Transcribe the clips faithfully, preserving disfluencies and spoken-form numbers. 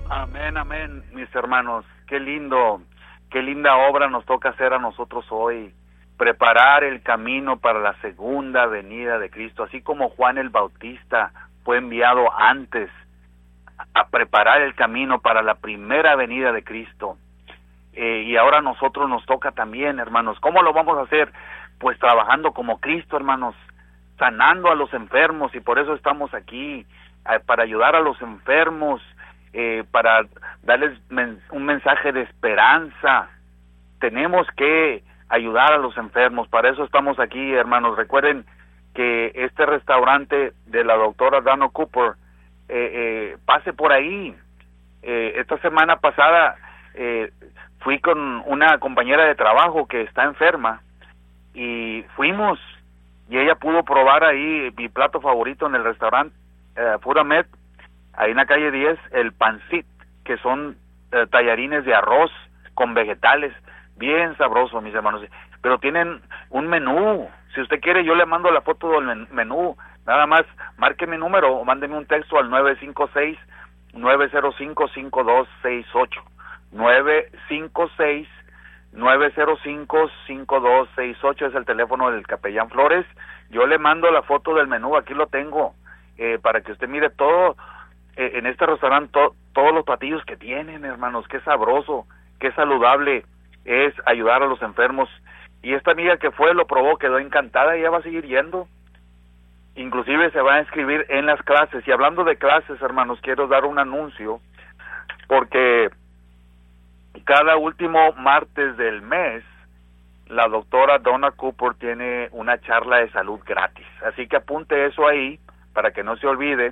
Amén, amén, mis hermanos. Qué lindo, qué linda obra nos toca hacer a nosotros hoy. Preparar el camino para la segunda venida de Cristo, así como Juan el Bautista fue enviado antes a preparar el camino para la primera venida de Cristo. Eh, y ahora a nosotros nos toca también, hermanos. ¿Cómo lo vamos a hacer? Pues trabajando como Cristo, hermanos, sanando a los enfermos, y por eso estamos aquí, eh, para ayudar a los enfermos, eh, para darles men- un mensaje de esperanza. Tenemos que ayudar a los enfermos, para eso estamos aquí, hermanos. Recuerden que este restaurante de la doctora Donna Cooper, eh, eh, pase por ahí. Eh, esta semana pasada eh, fui con una compañera de trabajo que está enferma, y fuimos, y ella pudo probar ahí mi plato favorito en el restaurante eh, Puramed, ahí en la calle diez, el pancit, que son eh, tallarines de arroz con vegetales, bien sabroso, mis hermanos. Pero tienen un menú. Si usted quiere, yo le mando la foto del men- menú. Nada más, marque mi número o mándeme un texto al nueve cinco seis, nueve cero cinco, cinco dos seis ocho. nueve cinco seis, nueve cero cinco, cinco dos seis ocho es el teléfono del capellán Flores. Yo le mando la foto del menú, aquí lo tengo, eh, para que usted mire todo. Eh, en este restaurante, to- todos los platillos que tienen, hermanos, qué sabroso, qué saludable es ayudar a los enfermos. Y esta amiga que fue, lo probó, quedó encantada, y ella va a seguir yendo. Inclusive se va a inscribir en las clases. Y hablando de clases, hermanos, quiero dar un anuncio, porque cada último martes del mes, la doctora Donna Cooper tiene una charla de salud gratis. Así que apunte eso ahí, para que no se olvide.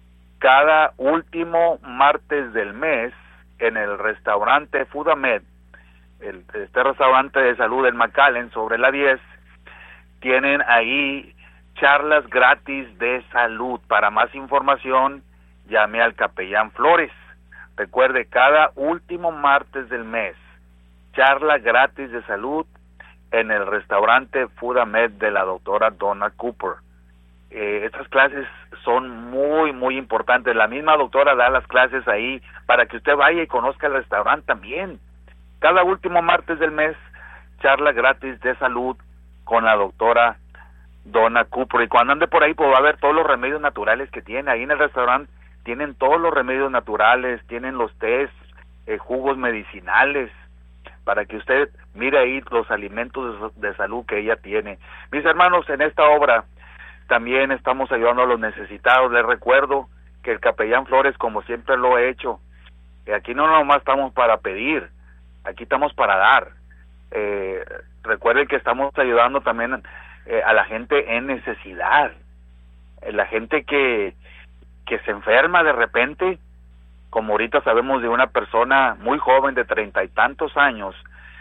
Cada último martes del mes, en el restaurante Foodamed, el, este restaurante de salud en McAllen, sobre la diez, tienen ahí charlas gratis de salud. Para más información, llame al capellán Flores. Recuerde, cada último martes del mes, charla gratis de salud en el restaurante Foodamed de la doctora Donna Cooper. Eh, estas clases son muy, muy importantes. La misma doctora da las clases ahí para que usted vaya y conozca el restaurante también. Cada último martes del mes, charla gratis de salud con la doctora Donna Cooper. Y cuando ande por ahí, pues va a ver todos los remedios naturales que tiene. Ahí en el restaurante tienen todos los remedios naturales, tienen los tés, eh, jugos medicinales, para que usted mire ahí los alimentos de, de salud que ella tiene. Mis hermanos, en esta obra también estamos ayudando a los necesitados. Les recuerdo que el capellán Flores, como siempre lo he hecho, eh, aquí no nomás estamos para pedir, aquí estamos para dar. Eh, recuerden que estamos ayudando también eh, a la gente en necesidad, eh, la gente que, que se enferma de repente, como ahorita sabemos de una persona muy joven de treinta y tantos años,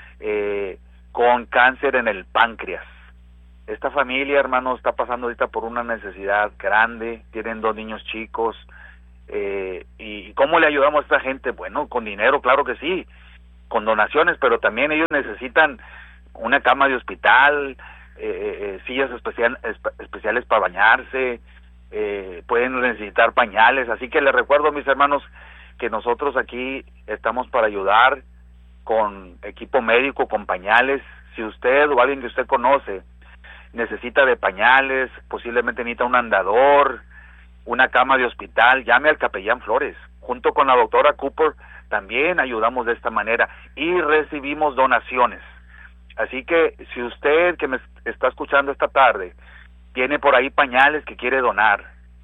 eh, con cáncer en el páncreas. Esta familia, hermano, está pasando ahorita por una necesidad grande, tienen dos niños chicos, eh, y ¿cómo le ayudamos a esta gente? Bueno, con dinero, claro que sí, con donaciones, pero también ellos necesitan una cama de hospital, eh, eh, sillas especial, espe- especiales para bañarse, eh, pueden necesitar pañales. Así que les recuerdo, mis hermanos, que nosotros aquí estamos para ayudar con equipo médico, con pañales. Si usted o alguien que usted conoce necesita de pañales, posiblemente necesita un andador, una cama de hospital, llame al capellán Flores. Junto con la doctora Cooper también ayudamos de esta manera y recibimos donaciones. Así que si usted que me está escuchando esta tarde tiene por ahí pañales que quiere donar,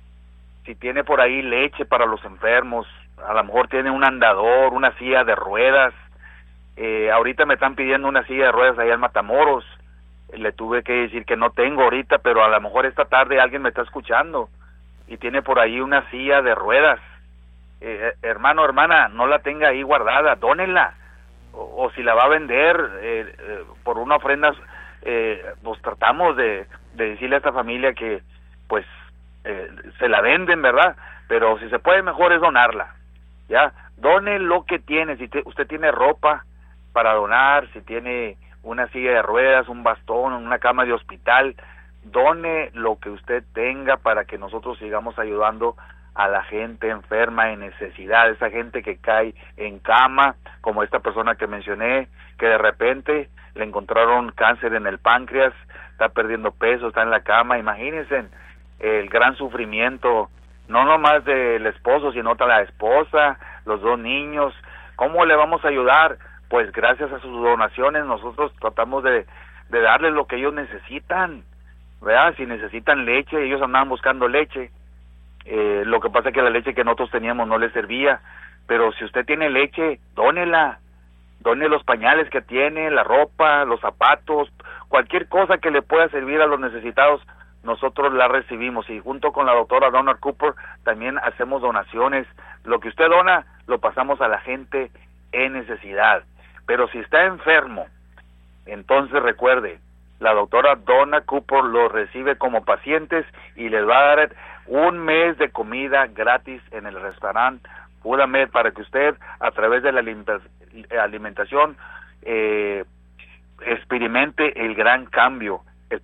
si tiene por ahí leche para los enfermos, a lo mejor tiene un andador, una silla de ruedas, eh, ahorita me están pidiendo una silla de ruedas allá en Matamoros, le tuve que decir que no tengo ahorita, pero a lo mejor esta tarde alguien me está escuchando y tiene por ahí una silla de ruedas. Eh, hermano, hermana, no la tenga ahí guardada, dónenla, o, o si la va a vender eh, eh, por una ofrenda, eh, pues tratamos de, de decirle a esta familia que pues eh, se la venden, ¿verdad? Pero si se puede, mejor es donarla, ¿ya? Done lo que tiene. Si te, usted tiene ropa para donar, si tiene una silla de ruedas, un bastón, una cama de hospital, done lo que usted tenga para que nosotros sigamos ayudando a la gente enferma en necesidad, esa gente que cae en cama, como esta persona que mencioné, que de repente le encontraron cáncer en el páncreas, está perdiendo peso, está en la cama. Imagínense el gran sufrimiento, no nomás del esposo, sino de la esposa, los dos niños. ¿Cómo le vamos a ayudar? Pues gracias a sus donaciones nosotros tratamos de, de darles lo que ellos necesitan, ¿verdad? Si necesitan leche, ellos andaban buscando leche. Eh, lo que pasa es que la leche que nosotros teníamos no les servía, pero si usted tiene leche, dónela, done los pañales que tiene, la ropa, los zapatos, cualquier cosa que le pueda servir a los necesitados, nosotros la recibimos, y junto con la doctora Donna Cooper también hacemos donaciones. Lo que usted dona lo pasamos a la gente en necesidad. Pero si está enfermo, entonces recuerde, la doctora Donna Cooper los recibe como pacientes y les va a dar un mes de comida gratis en el restaurante Puramed, para que usted, a través de la alimentación, eh, experimente el gran cambio.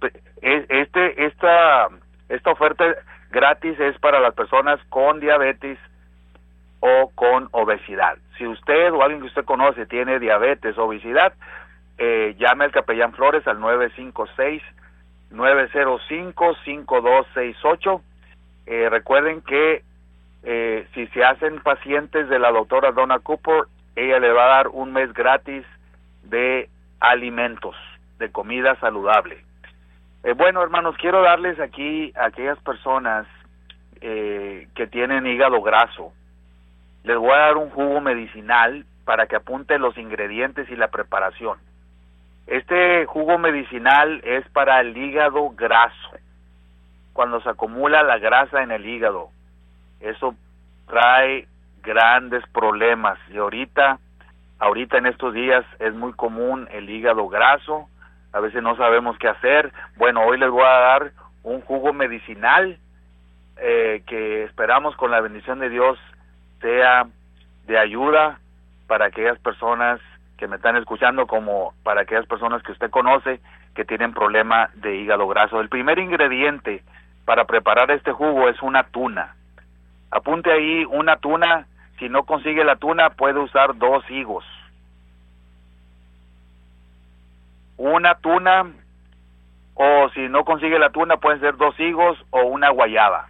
Este, esta, esta oferta gratis es para las personas con diabetes o con obesidad. Si usted o alguien que usted conoce tiene diabetes o obesidad, eh, llame al capellán Flores al nueve cinco seis, nueve cero cinco, cinco dos seis ocho. Eh, recuerden que eh, si se hacen pacientes de la doctora Donna Cooper, ella le va a dar un mes gratis de alimentos, de comida saludable. Eh, bueno, hermanos, quiero darles aquí a aquellas personas eh, que tienen hígado graso. Les voy a dar un jugo medicinal para que apunte los ingredientes y la preparación. Este jugo medicinal es para el hígado graso. Cuando se acumula la grasa en el hígado, eso trae grandes problemas. Y ahorita, ahorita en estos días es muy común el hígado graso. A veces no sabemos qué hacer. Bueno, hoy les voy a dar un jugo medicinal eh, que esperamos con la bendición de Dios sea de ayuda para aquellas personas que me están escuchando, como para aquellas personas que usted conoce que tienen problema de hígado graso. El primer ingrediente para preparar este jugo es una tuna. Apunte ahí, una tuna. Si no consigue la tuna, puede usar dos higos. Una tuna, o si no consigue la tuna, pueden ser dos higos o una guayaba.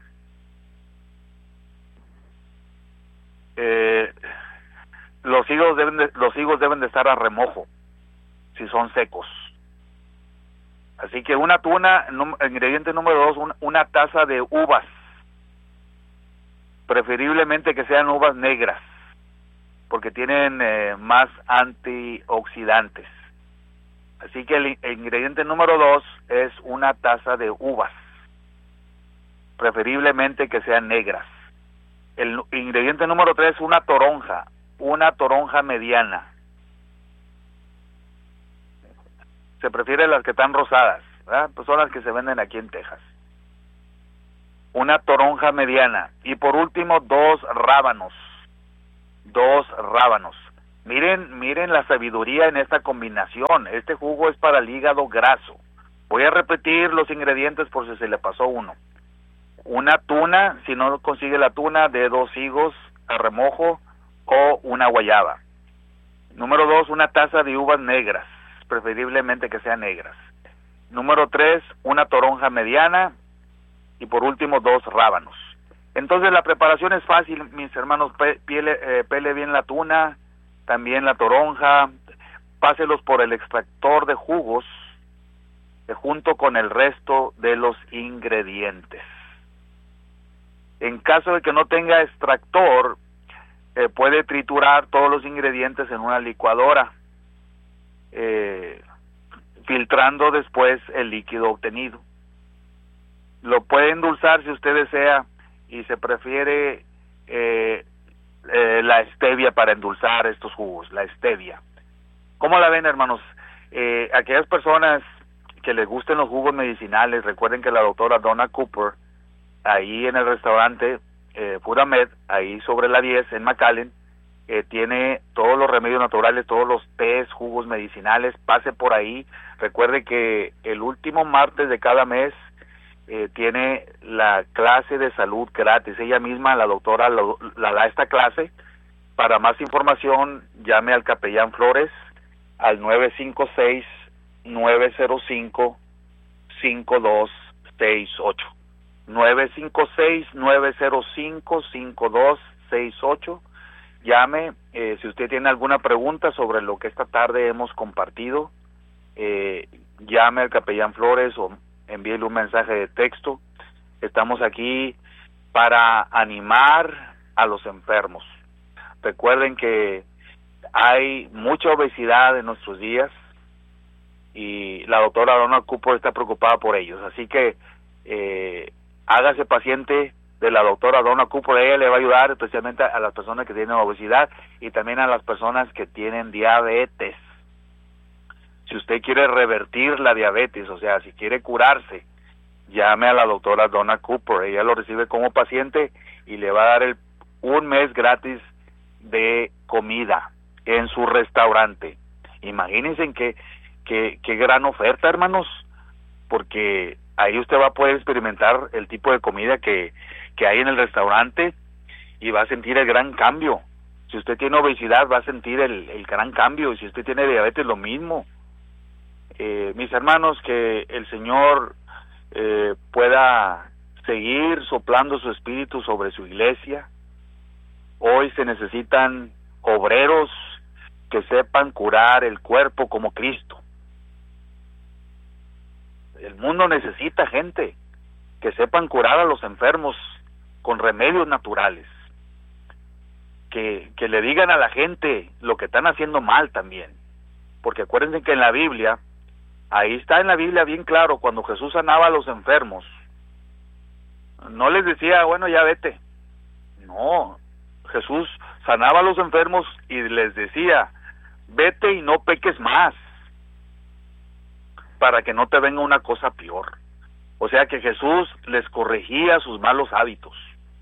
Eh, los higos deben de, los higos deben de estar a remojo si son secos. Así que una tuna, num, ingrediente número dos, un, una taza de uvas, preferiblemente que sean uvas negras, porque tienen eh, más antioxidantes. Así que el, el ingrediente número dos es una taza de uvas, preferiblemente que sean negras. El ingrediente número tres, una toronja, una toronja mediana. Se prefiere las que están rosadas, ¿verdad? Pues son las que se venden aquí en Texas. Una toronja mediana. Y por último, dos rábanos. Dos rábanos. Miren, miren la sabiduría en esta combinación. Este jugo es para el hígado graso. Voy a repetir los ingredientes por si se le pasó uno. Una tuna, si no consigue la tuna, de dos higos a remojo o una guayaba. Número dos, una taza de uvas negras, preferiblemente que sean negras. Número tres, una toronja mediana. Y por último, dos rábanos. Entonces la preparación es fácil, mis hermanos. Pe pele, eh, pele bien la tuna, también la toronja, páselos por el extractor de jugos eh, junto con el resto de los ingredientes. En caso de que no tenga extractor, eh, puede triturar todos los ingredientes en una licuadora, eh, filtrando después el líquido obtenido. Lo puede endulzar si usted desea y se prefiere eh, eh, la stevia para endulzar estos jugos, la stevia. ¿Cómo la ven, hermanos? Eh, aquellas personas que les gusten los jugos medicinales, recuerden que la doctora Donna Cooper, ahí en el restaurante eh, Puramed, ahí sobre la diez en McAllen, eh, tiene todos los remedios naturales, todos los tés, jugos medicinales. Pase por ahí. Recuerde que el último martes de cada mes eh, tiene la clase de salud gratis. Ella misma, la doctora, la, la da esta clase. Para más información, llame al capellán Flores al nueve cinco seis, nueve cero cinco, cinco dos seis ocho. nueve cinco seis, nueve cero cinco, cinco dos seis ocho. Llame, eh, si usted tiene alguna pregunta sobre lo que esta tarde hemos compartido, eh, llame al capellán Flores o envíele un mensaje de texto. Estamos aquí para animar a los enfermos. Recuerden que hay mucha obesidad en nuestros días y la doctora Donna Cooper está preocupada por ellos, así que eh, hágase paciente de la doctora Donna Cooper. Ella le va a ayudar especialmente a las personas que tienen obesidad y también a las personas que tienen diabetes. Si usted quiere revertir la diabetes, o sea, si quiere curarse, llame a la doctora Donna Cooper. Ella lo recibe como paciente y le va a dar el, un mes gratis de comida en su restaurante. Imagínense qué, qué, qué gran oferta, hermanos, porque ahí usted va a poder experimentar el tipo de comida que, que hay en el restaurante y va a sentir el gran cambio. Si usted tiene obesidad, va a sentir el, el gran cambio, y si usted tiene diabetes, lo mismo. Eh, mis hermanos, que el Señor eh, pueda seguir soplando su espíritu sobre su iglesia. Hoy se necesitan obreros que sepan curar el cuerpo como Cristo. El mundo necesita gente que sepan curar a los enfermos con remedios naturales, que, que le digan a la gente lo que están haciendo mal también, porque acuérdense que en la Biblia, ahí está en la Biblia bien claro, cuando Jesús sanaba a los enfermos, no les decía, bueno, ya vete. No, Jesús sanaba a los enfermos y les decía, vete y no peques más, para que no te venga una cosa peor. O sea que Jesús les corregía sus malos hábitos.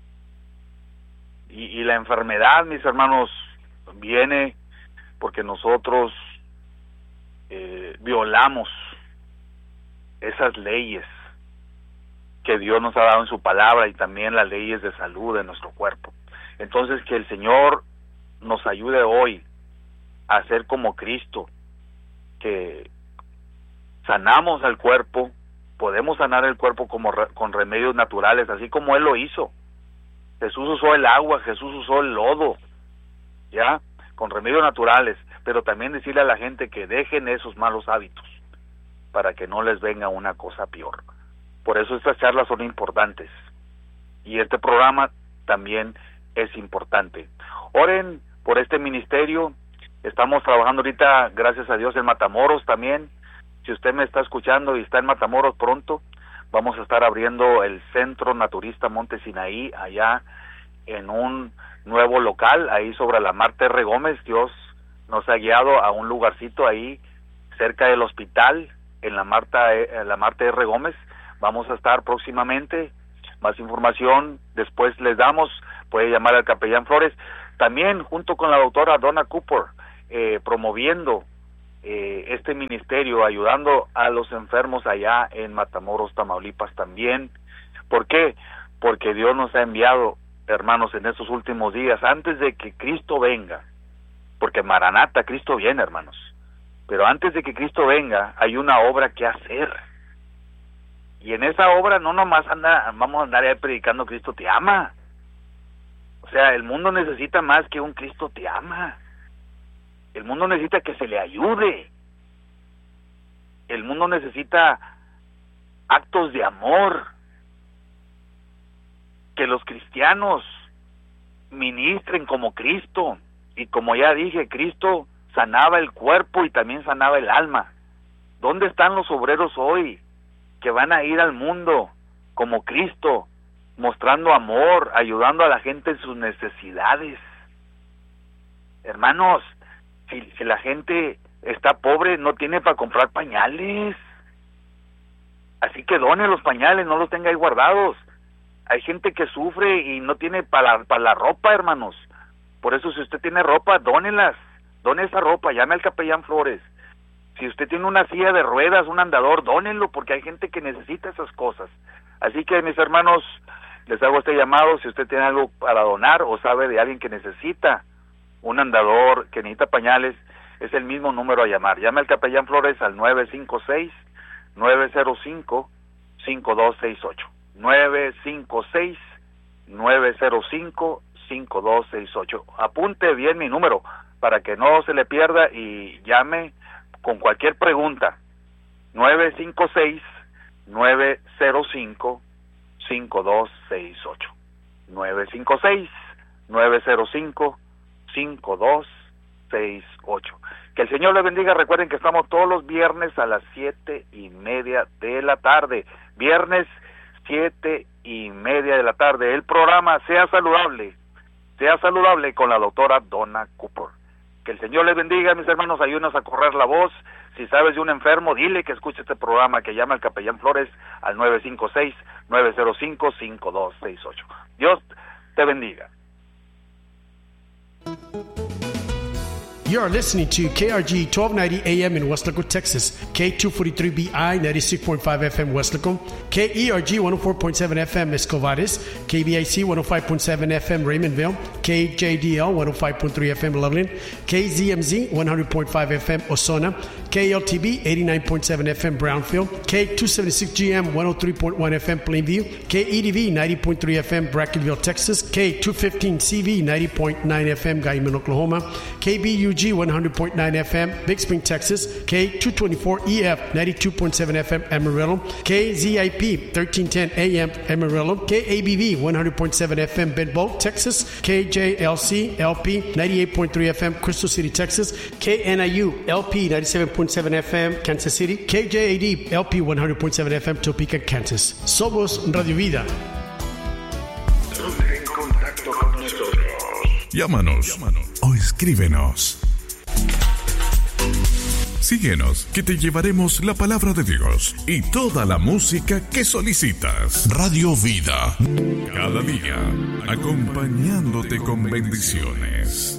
Y, y la enfermedad, mis hermanos, viene porque nosotros eh, violamos esas leyes que Dios nos ha dado en su palabra y también las leyes de salud de nuestro cuerpo. Entonces, que el Señor nos ayude hoy a ser como Cristo, que sanamos al cuerpo, podemos sanar el cuerpo como re, con remedios naturales, así como Él lo hizo. Jesús usó el agua, Jesús usó el lodo, ya, con remedios naturales, pero también decirle a la gente que dejen esos malos hábitos para que no les venga una cosa peor. Por eso estas charlas son importantes y este programa también es importante. Oren por este ministerio. Estamos trabajando ahorita, gracias a Dios, en Matamoros también. Si usted me está escuchando y está en Matamoros pronto, vamos a estar abriendo el Centro Naturista Monte Sinaí, allá en un nuevo local, ahí sobre la Marta R. Gómez. Dios nos ha guiado a un lugarcito ahí, cerca del hospital, en la Marta, en la Marta R. Gómez. Vamos a estar próximamente. Más información después les damos. Puede llamar al capellán Flores. También, junto con la doctora Donna Cooper, eh, promoviendo eh, este ministerio, ayudando a los enfermos allá en Matamoros, Tamaulipas también. ¿Por qué? Porque Dios nos ha enviado, hermanos, en estos últimos días, antes de que Cristo venga, porque Maranata, Cristo viene, hermanos, pero antes de que Cristo venga, hay una obra que hacer. Y en esa obra no nomás anda, vamos a andar ahí predicando Cristo te ama. O sea, el mundo necesita más que un Cristo te ama. El mundo necesita que se le ayude. El mundo necesita actos de amor. Que los cristianos ministren como Cristo. Y como ya dije, Cristo sanaba el cuerpo y también sanaba el alma. ¿Dónde están los obreros hoy que van a ir al mundo como Cristo, mostrando amor, ayudando a la gente en sus necesidades? Hermanos, si, si la gente está pobre, no tiene para comprar pañales. Así que done los pañales, no los tenga ahí guardados. Hay gente que sufre y no tiene para la, para la ropa, hermanos. Por eso, si usted tiene ropa, dónelas. Done esa ropa, llame al capellán Flores. Si usted tiene una silla de ruedas, un andador, dónenlo, porque hay gente que necesita esas cosas. Así que, mis hermanos, les hago este llamado. Si usted tiene algo para donar o sabe de alguien que necesita un andador, que necesita pañales, es el mismo número a llamar. Llame al Capellán Flores al nueve cinco seis, nueve cero cinco, cinco dos seis ocho. nueve cinco seis, nueve cero cinco, cinco dos seis ocho. Apunte bien mi número para que no se le pierda y llame con cualquier pregunta. nueve cinco seis, nueve cero cinco, cinco dos seis ocho. nueve cinco seis, nueve cero cinco, cinco dos seis ocho. Que el Señor les bendiga. Recuerden que estamos todos los viernes a las siete y media de la tarde. Viernes siete y media de la tarde. El programa Sea Saludable, Sea Saludable con la doctora Donna Cooper. Que el Señor les bendiga, mis hermanos. Ayúdenos a correr la voz. Si sabes de un enfermo, dile que escuche este programa, que llame al Capellán Flores al nueve cinco seis, nueve cero cinco, cinco dos seis ocho. Dios te bendiga. You are listening to K R G twelve ninety A M in Weslaco, Texas, K two forty-three B I ninety-six point five F M Weslaco, K E R G one oh four point seven F M Escovares, K B I C one oh five point seven F M Raymondville, K J D L one oh five point three F M Loveland, K Z M Z one hundred point five F M Osona, K L T B eighty-nine point seven F M Brownfield, K two seventy-six G M one oh three point one F M Plainview, K E D V ninety point three F M Brackenville, Texas, K two fifteen C V ninety point nine F M Guyman, Oklahoma, K B U G one hundred point nine F M Big Spring, Texas, K two twenty-four E F ninety-two point seven F M Amarillo, K Z I P thirteen ten A M Amarillo, K A B V one hundred point seven F M Bedboe, Texas, K J L C L P ninety-eight point three F M Crystal City, Texas, K N I U L P ninety-seven point seven F M Kansas City, K J A D L P one hundred point seven F M Topeka, Kansas. Somos Radio Vida. Ponte en contacto con nosotros. Llámanos, Llámanos o escríbenos. Síguenos, que te llevaremos la palabra de Dios y toda la música que solicitas. Radio Vida, cada día, acompañándote con bendiciones.